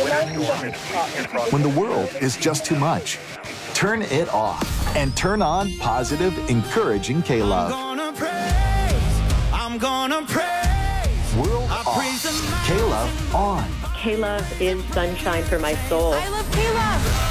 When the world is just too much, turn it off and turn on positive, encouraging K-Love. I'm gonna praise. World off. K-Love on. K-Love is sunshine for my soul. I love K-Love.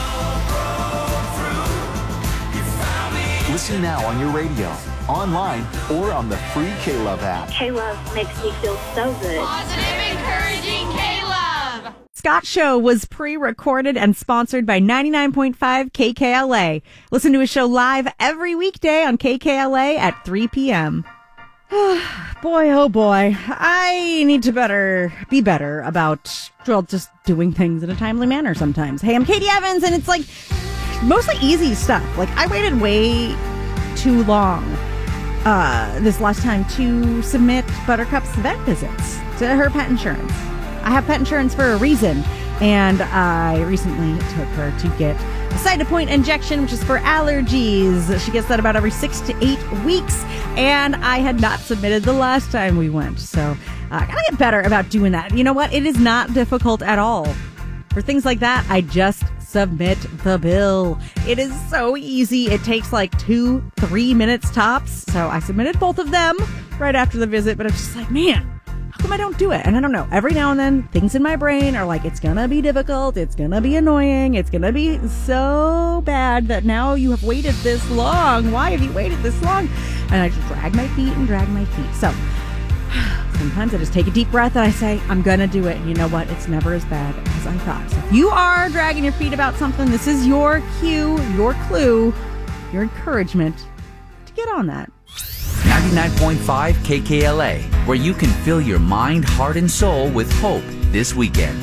Listen now on your radio, online, or on the free K-Love app. K-Love makes me feel so good. Positive, encouraging K-Love. Scott Show was pre-recorded and sponsored by 99.5 KKLA. Listen to his show live every weekday on KKLA at 3 p.m. Boy, oh boy, I need to be better about, well, just doing things in a timely manner sometimes. Hey, I'm Katie Evans, and it's like mostly easy stuff. Like, I waited way too long this last time to submit Buttercup's vet visits to her pet insurance. I have pet insurance for a reason, and I recently took her to get a Cytopoint injection, which is for allergies. She gets that about every 6 to 8 weeks, and I had not submitted the last time we went. So I gotta get better about doing that. You know what? It is not difficult at all. For things like that, I just submit the bill. It is so easy. It takes like 2-3 minutes tops. So I submitted both of them right after the visit, but it's just like, man, how come I don't do it? And I don't know. Every now and then, things in my brain are like, it's going to be difficult. It's going to be annoying. It's going to be so bad that now you have waited this long. Why have you waited this long? And I just drag my feet. So sometimes I just take a deep breath and I say, I'm going to do it. And you know what? It's never as bad as I thought. So if you are dragging your feet about something, this is your cue, your clue, your encouragement to get on that. 99.5 KKLA, where you can fill your mind, heart, and soul with hope this weekend.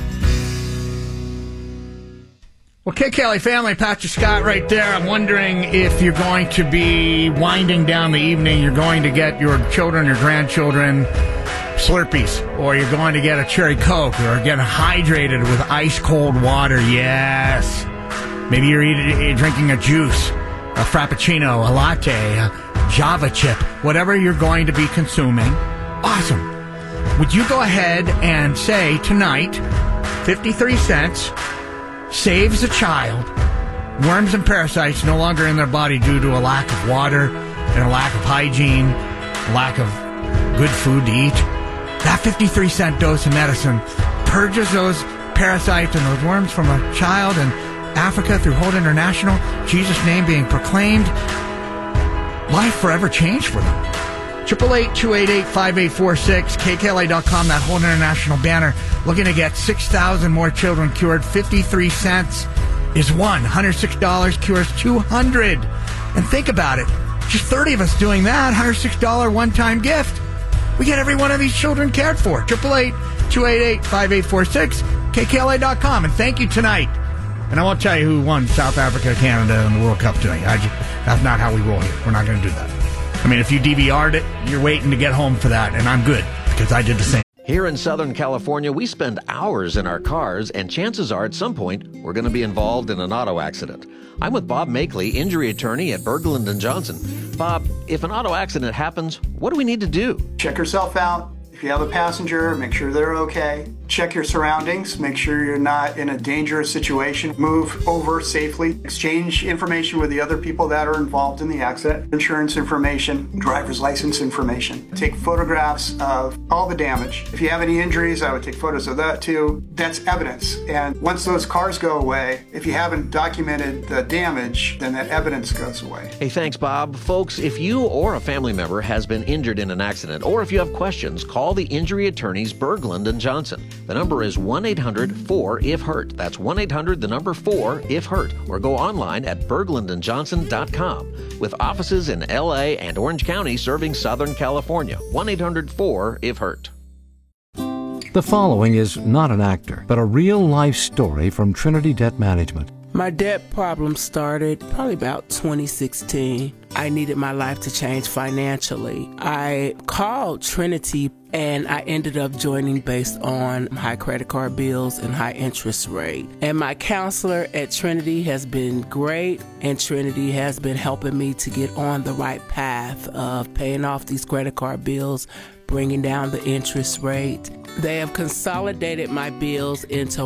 Well, KKLA family, Patrick Scott right there. I'm wondering if you're going to be winding down the evening, you're going to get your children, your grandchildren Slurpees, or you're going to get a cherry Coke, or get hydrated with ice cold water. Yes. Maybe you're drinking a juice, a Frappuccino, a latte, a Java chip, whatever you're going to be consuming. Awesome. Would you go ahead and say tonight, 53 cents saves a child. Worms and parasites no longer in their body due to a lack of water and a lack of hygiene, a lack of good food to eat. That 53-cent dose of medicine purges those parasites and those worms from a child in Africa through Hold International. Jesus' name being proclaimed. Life forever changed for them. 888-288-5846, KKLA.com, that Hold International banner. Looking to get 6,000 more children cured. 53 cents is one. $106 cures 200. And think about it. Just 30 of us doing that. $106 one-time gift. We get every one of these children cared for. 888-288-5846, KKLA.com. And thank you tonight. And I won't tell you who won South Africa, Canada, and the World Cup tonight. That's not how we roll here. We're not going to do that. I mean, if you DVR'd it, you're waiting to get home for that. And I'm good, because I did the same. Here in Southern California, we spend hours in our cars, and chances are at some point we're going to be involved in an auto accident. I'm with Bob Makeley, injury attorney at Berglund & Johnson. Bob, if an auto accident happens, what do we need to do? Check yourself out. If you have a passenger, make sure they're okay. Check your surroundings. Make sure you're not in a dangerous situation. Move over safely. Exchange information with the other people that are involved in the accident. Insurance information, driver's license information. Take photographs of all the damage. If you have any injuries, I would take photos of that too. That's evidence. And once those cars go away, if you haven't documented the damage, then that evidence goes away. Hey, thanks, Bob. Folks, if you or a family member has been injured in an accident, or if you have questions, call the injury attorneys Berglund & Johnson. The number is 1-800-4-IF-HURT. That's 1-800-4-IF-HURT. Or go online at berglundandjohnson.com. With offices in L.A. and Orange County serving Southern California. 1-800-4-IF-HURT. The following is not an actor, but a real-life story from Trinity Debt Management. My debt problem started probably about 2016. I needed my life to change financially. I called Trinity and I ended up joining based on high credit card bills and high interest rate. And my counselor at Trinity has been great, and Trinity has been helping me to get on the right path of paying off these credit card bills, bringing down the interest rate. They have consolidated my bills into